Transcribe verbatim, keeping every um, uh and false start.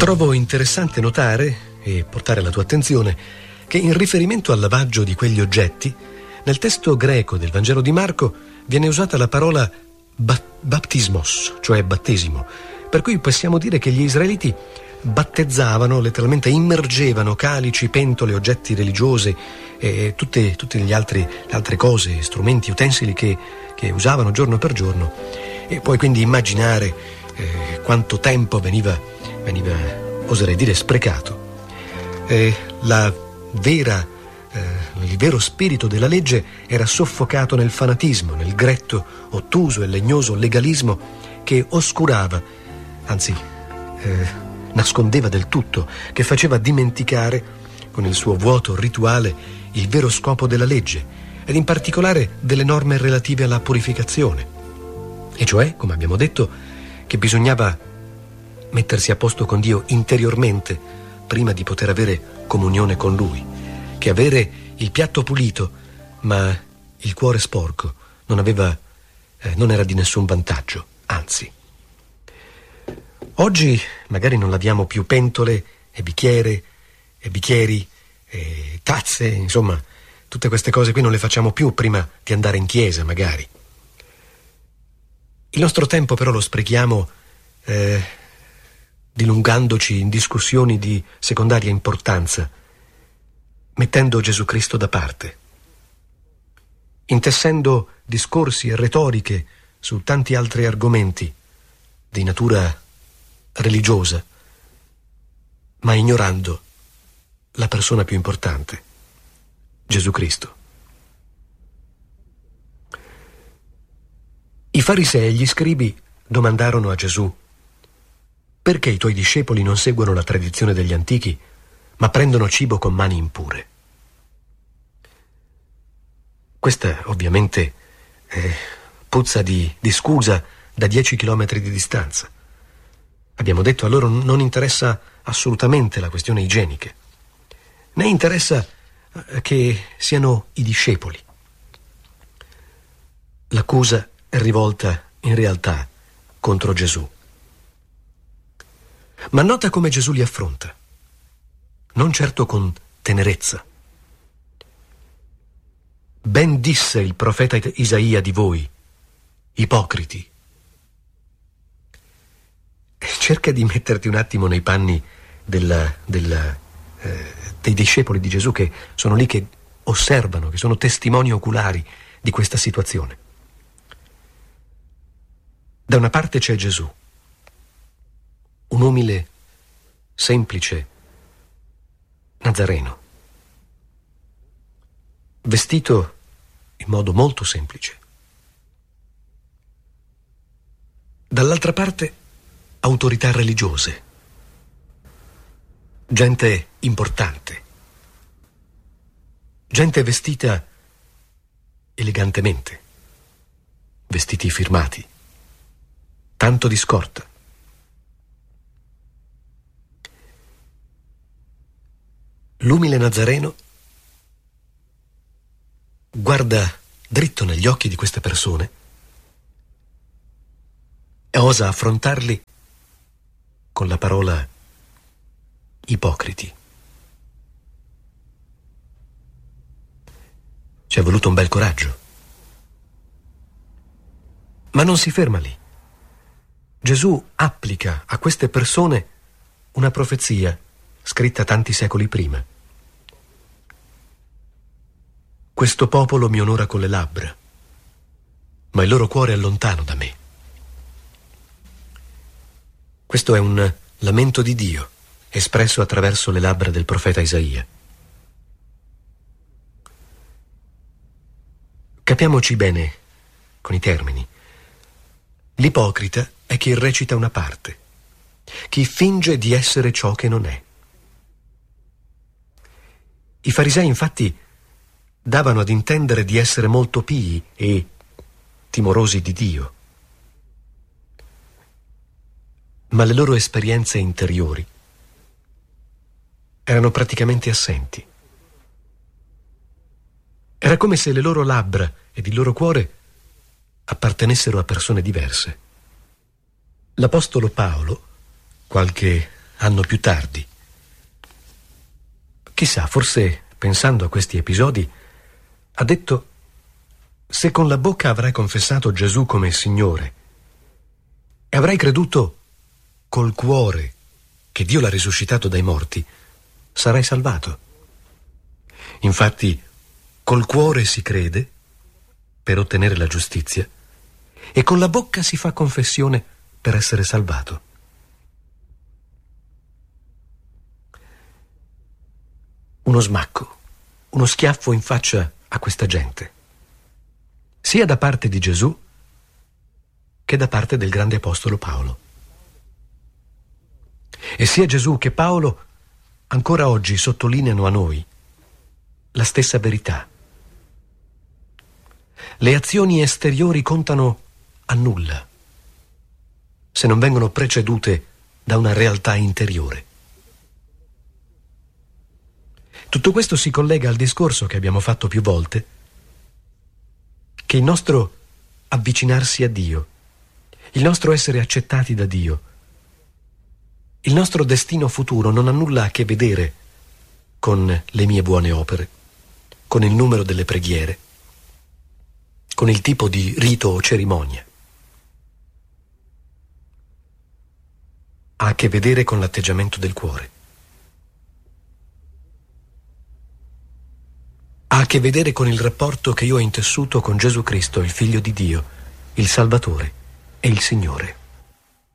Trovo interessante notare e portare alla tua attenzione che in riferimento al lavaggio di quegli oggetti, nel testo greco del Vangelo di Marco viene usata la parola ba- baptismos, cioè battesimo, per cui possiamo dire che gli israeliti battezzavano, letteralmente immergevano calici, pentole, oggetti religiosi e tutte, tutte gli altri, le altre cose, strumenti, utensili che, che usavano giorno per giorno. E puoi quindi immaginare eh, quanto tempo veniva, veniva, oserei dire, sprecato. Eh, la vera, eh, il vero spirito della legge era soffocato nel fanatismo, nel gretto, ottuso e legnoso legalismo che oscurava, anzi eh, nascondeva del tutto, che faceva dimenticare, con il suo vuoto rituale, il vero scopo della legge, ed in particolare delle norme relative alla purificazione. E cioè, come abbiamo detto, che bisognava mettersi a posto con Dio interiormente prima di poter avere comunione con Lui, che avere il piatto pulito ma il cuore sporco non aveva, eh, non era di nessun vantaggio, anzi. Oggi magari non laviamo più pentole e bicchiere e bicchieri e tazze, insomma, tutte queste cose qui non le facciamo più prima di andare in chiesa, magari. Il nostro tempo però lo sprechiamo eh, dilungandoci in discussioni di secondaria importanza, mettendo Gesù Cristo da parte, intessendo discorsi e retoriche su tanti altri argomenti di natura religiosa, ma ignorando la persona più importante, Gesù Cristo. I farisei e gli scribi domandarono a Gesù: perché i tuoi discepoli non seguono la tradizione degli antichi, ma prendono cibo con mani impure? Questa ovviamente eh, puzza di, di scusa da dieci chilometri di distanza. Abbiamo detto, a loro non interessa assolutamente la questione igienica, né interessa eh, che siano i discepoli. L'accusa è rivolta in realtà contro Gesù. Ma nota come Gesù li affronta, non certo con tenerezza. Ben disse il profeta Isaia di voi, ipocriti. Cerca di metterti un attimo nei panni della, della, eh, dei discepoli di Gesù che sono lì, che osservano, che sono testimoni oculari di questa situazione. Da una parte c'è Gesù, un umile, semplice Nazareno, vestito in modo molto semplice. Dall'altra parte, autorità religiose, gente importante, gente vestita elegantemente, vestiti firmati, tanto di scorta. L'umile Nazareno guarda dritto negli occhi di queste persone e osa affrontarli con la parola ipocriti. Ci è voluto un bel coraggio. Ma non si ferma lì. Gesù applica a queste persone una profezia scritta tanti secoli prima. Questo popolo mi onora con le labbra, ma il loro cuore è lontano da me. Questo è un lamento di Dio, espresso attraverso le labbra del profeta Isaia. Capiamoci bene con i termini. L'ipocrita è chi recita una parte, chi finge di essere ciò che non è. I farisei, infatti, davano ad intendere di essere molto pii e timorosi di Dio, ma le loro esperienze interiori erano praticamente assenti. Era come se le loro labbra ed il loro cuore appartenessero a persone diverse. L'apostolo Paolo, qualche anno più tardi. Chissà, forse, pensando a questi episodi, ha detto: se con la bocca avrai confessato Gesù come Signore e avrai creduto col cuore che Dio l'ha risuscitato dai morti, sarai salvato. Infatti, col cuore si crede per ottenere la giustizia e con la bocca si fa confessione per essere salvato. Uno smacco, uno schiaffo in faccia a questa gente, sia da parte di Gesù che da parte del grande apostolo Paolo. E sia Gesù che Paolo ancora oggi sottolineano a noi la stessa verità. Le azioni esteriori contano a nulla se non vengono precedute da una realtà interiore. Tutto questo si collega al discorso che abbiamo fatto più volte, che il nostro avvicinarsi a Dio, il nostro essere accettati da Dio, il nostro destino futuro non ha nulla a che vedere con le mie buone opere, con il numero delle preghiere, con il tipo di rito o cerimonia. Ha a che vedere con l'atteggiamento del cuore. Ha a che vedere con il rapporto che io ho intessuto con Gesù Cristo, il Figlio di Dio, il Salvatore e il Signore.